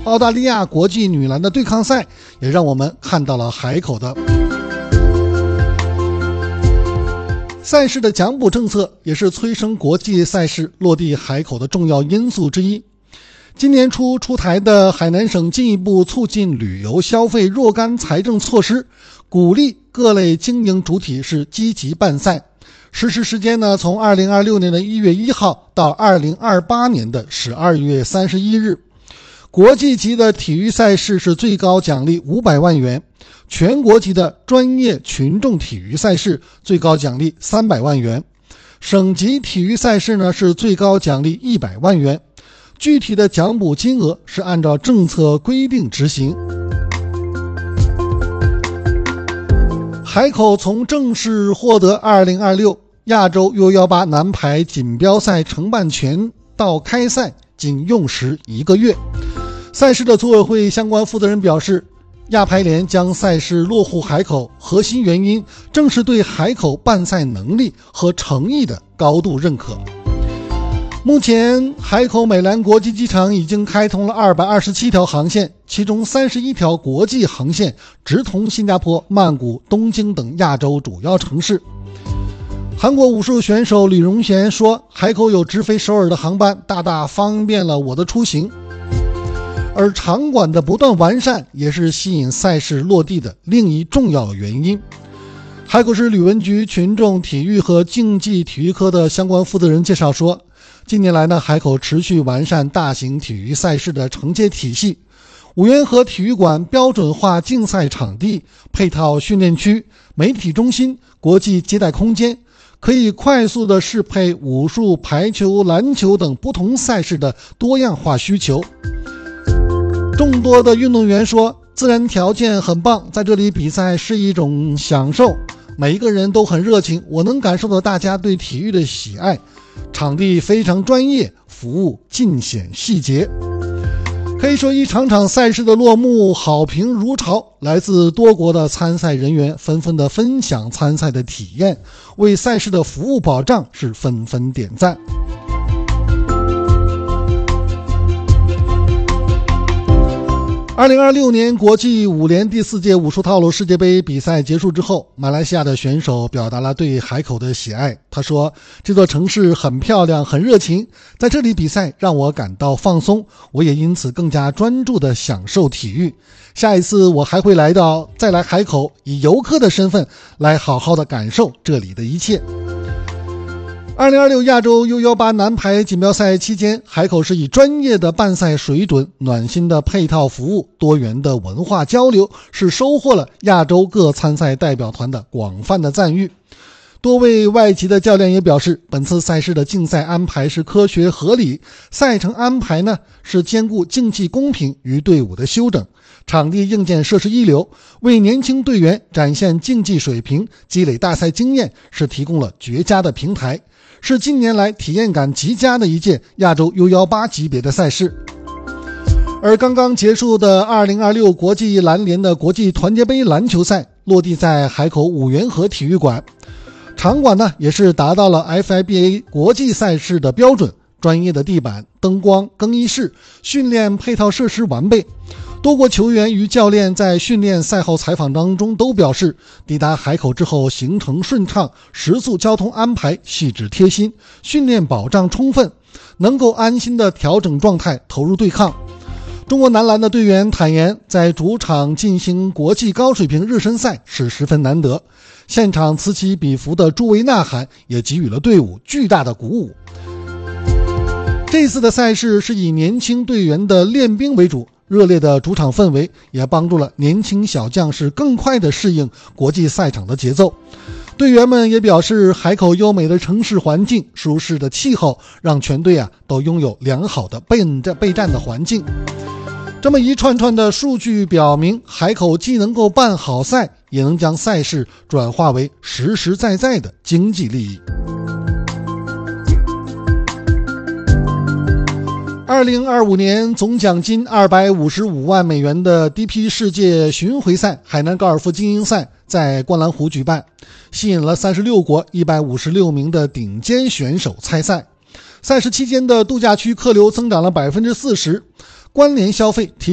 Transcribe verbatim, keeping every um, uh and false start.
澳大利亚国际女篮的对抗赛也让我们看到了海口的赛事的奖补政策，也是催生国际赛事落地海口的重要因素之一。今年初出台的海南省进一步促进旅游消费若干财政措施，鼓励各类经营主体是积极办赛。实施时间呢，从二零二六年的一月一号到二零二八年的十二月三十一日。国际级的体育赛事是最高奖励五百万元，全国级的专业群众体育赛事最高奖励三百万元，省级体育赛事呢是最高奖励一百万元。具体的奖补金额是按照政策规定执行。海口从正式获得二零二六亚洲 U 十八 男排锦标赛承办权到开赛仅用时一个月。赛事的组委会相关负责人表示，亚排联将赛事落户海口，核心原因正是对海口办赛能力和诚意的高度认可。目前海口美兰国际机场已经开通了二百二十七条航线，其中三十一条国际航线直通新加坡、曼谷、东京等亚洲主要城市。韩国武术选手李荣贤说，海口有直飞首尔的航班，大大方便了我的出行。而场馆的不断完善也是吸引赛事落地的另一重要原因。海口市旅文局群众体育和竞技体育科的相关负责人介绍说，近年来呢，海口持续完善大型体育赛事的承接体系，五缘河体育馆标准化竞赛场地、配套训练区、媒体中心、国际接待空间，可以快速的适配武术、排球、篮球等不同赛事的多样化需求。众多的运动员说，自然条件很棒，在这里比赛是一种享受，每一个人都很热情，我能感受到大家对体育的喜爱，场地非常专业，服务尽显细节。可以说一场场赛事的落幕，好评如潮，来自多国的参赛人员纷纷的分享参赛的体验，为赛事的服务保障是纷纷点赞。二零二六年国际武联第四届武术套路世界杯比赛结束之后，马来西亚的选手表达了对海口的喜爱。他说，这座城市很漂亮，很热情，在这里比赛让我感到放松，我也因此更加专注地享受体育。下一次我还会来到再来海口，以游客的身份来好好的感受这里的一切。二零二六亚洲 U 十八 男排锦标赛期间，海口是以专业的办赛水准、暖心的配套服务、多元的文化交流，是收获了亚洲各参赛代表团的广泛的赞誉。多位外籍的教练也表示，本次赛事的竞赛安排是科学合理，赛程安排呢是兼顾竞技公平与队伍的休整，场地硬件设施一流，为年轻队员展现竞技水平、积累大赛经验是提供了绝佳的平台，是近年来体验感极佳的一届亚洲 U 十八 级别的赛事。而刚刚结束的二零二六国际篮联的国际团结杯篮球赛落地在海口五缘河体育馆，场馆呢也是达到了 F I B A 国际赛事的标准，专业的地板、灯光、更衣室、训练配套设施完备。多国球员与教练在训练赛后采访当中都表示，抵达海口之后行程顺畅，食宿交通安排细致贴心，训练保障充分，能够安心的调整状态投入对抗。中国男篮的队员坦言，在主场进行国际高水平热身赛是十分难得，现场此起彼伏的助威呐喊也给予了队伍巨大的鼓舞。这次的赛事是以年轻队员的练兵为主，热烈的主场氛围也帮助了年轻小将士更快地适应国际赛场的节奏。队员们也表示，海口优美的城市环境、舒适的气候让全队啊都拥有良好的备战备战的环境。这么一串串的数据表明，海口既能够办好赛，也能将赛事转化为实实在在的经济利益。二零二五年总奖金二百五十五万美元的 D P 世界巡回赛海南高尔夫精英赛在观澜湖举办，吸引了三十六国一百五十六名的顶尖选手参赛。赛事期间的度假区客流增长了 百分之四十，关联消费提